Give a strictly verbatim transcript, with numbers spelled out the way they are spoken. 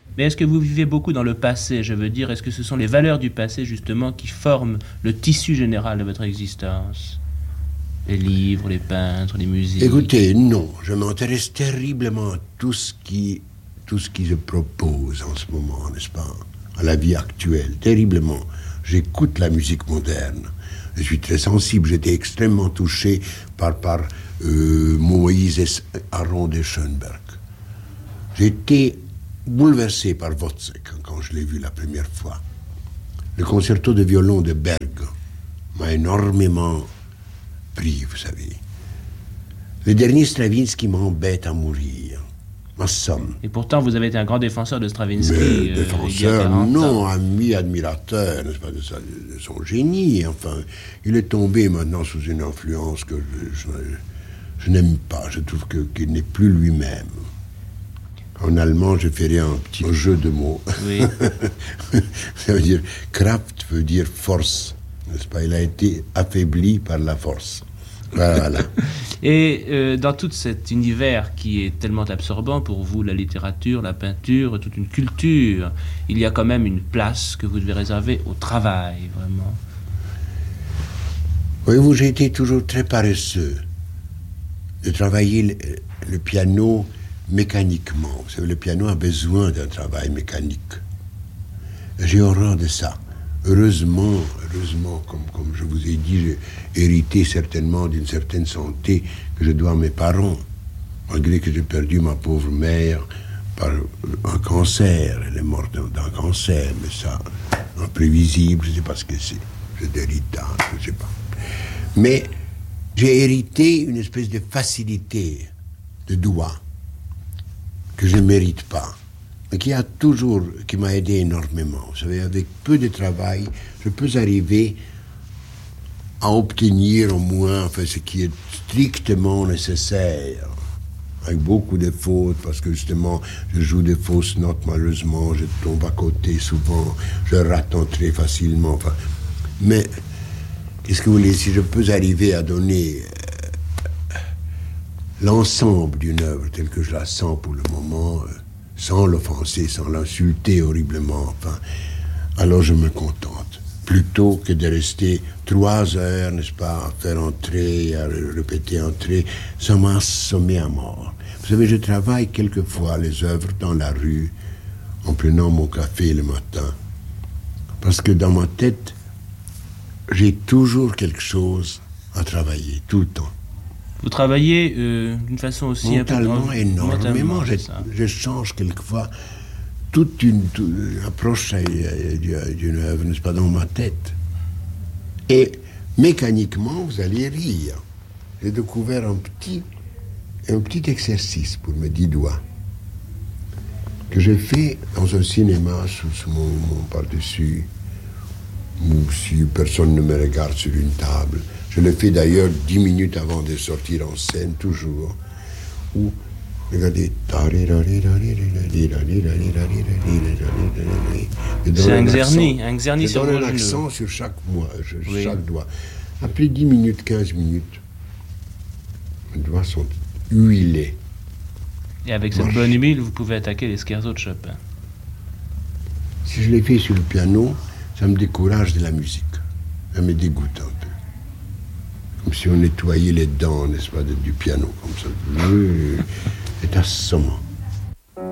Mais est-ce que vous vivez beaucoup dans le passé? Je veux dire, est-ce que ce sont les valeurs du passé, justement, qui forment le tissu général de votre existence? Les livres, les peintres, les musiques? Écoutez, non. Je m'intéresse terriblement à tout ce qui, tout ce qui se propose en ce moment, n'est-ce pas? À la vie actuelle, terriblement. J'écoute la musique moderne. Je suis très sensible. J'étais extrêmement touché par, par euh, Moïse Aron de Schoenberg. J'étais bouleversé par Wozzeck quand je l'ai vu la première fois. Le concerto de violon de Berg m'a énormément pris, vous savez. Le dernier Stravinsky m'embête à mourir. Ma somme. Et pourtant, vous avez été un grand défenseur de Stravinsky. Mais, euh, défenseur, non, ami, admirateur, n'est-ce pas, de, sa, de son génie. Enfin, il est tombé maintenant sous une influence que je, je, je n'aime pas. Je trouve que, qu'il n'est plus lui-même. En allemand, je ferai un petit jeu de mots. Oui. Ça veut dire, Kraft veut dire force, n'est-ce pas? Il a été affaibli par la force. Voilà. Et euh, dans tout cet univers qui est tellement absorbant pour vous, la littérature, la peinture, toute une culture, il y a quand même une place que vous devez réserver au travail, vraiment. Voyez-vous, j'ai été toujours très paresseux de travailler le, le piano mécaniquement. Vous savez, le piano a besoin d'un travail mécanique. J'ai horreur de ça. Heureusement, heureusement, comme, comme je vous ai dit, j'ai hérité certainement d'une certaine santé que je dois à mes parents, malgré que j'ai perdu ma pauvre mère par un cancer. Elle est morte d'un cancer, mais ça, imprévisible, je ne sais pas ce que c'est. C'est d'héritage, je ne sais pas. Mais j'ai hérité une espèce de facilité de doigt que je ne mérite pas, mais qui a toujours, qui m'a aidé énormément. Vous savez, avec peu de travail, je peux arriver à obtenir au moins, enfin, ce qui est strictement nécessaire, avec beaucoup de fautes, parce que justement, je joue des fausses notes, malheureusement, je tombe à côté souvent, je rate très facilement. Enfin, mais, qu'est-ce que vous voulez, si je peux arriver à donner euh, l'ensemble d'une œuvre telle que je la sens pour le moment, euh, sans l'offenser, sans l'insulter horriblement, enfin, alors je me contente. Plutôt que de rester trois heures, n'est-ce pas, à faire entrer, à répéter entrer, ça m'a assommé à mort. Vous savez, je travaille quelquefois les œuvres dans la rue, en prenant mon café le matin, parce que dans ma tête, j'ai toujours quelque chose à travailler, tout le temps. Vous travaillez euh, d'une façon aussi... Mentalement, un peu... énormément. Je, je change quelquefois toute une, toute une approche d'une œuvre, n'est-ce pas, dans ma tête. Et mécaniquement, vous allez rire. J'ai découvert un petit, un petit exercice pour mes dix doigts que j'ai fait dans un cinéma sous, sous mon, mon par-dessus, où si personne ne me regarde sur une table. Je le fais d'ailleurs dix minutes avant de sortir en scène, toujours. Où, regardez. C'est un xerni, un xerni sur vos genoux. Je donne un accent sur chaque, mois, oui. chaque doigt. Après dix minutes, quinze minutes, mes doigts sont huilés. Et avec cette Marche. bonne huile, vous pouvez attaquer les scherzos de Chopin. Si je les fais sur le piano, ça me décourage de la musique. Ça me dégoûte un peu. Comme si on nettoyait les dents, n'est-ce pas, du piano, comme ça. C'est assommant.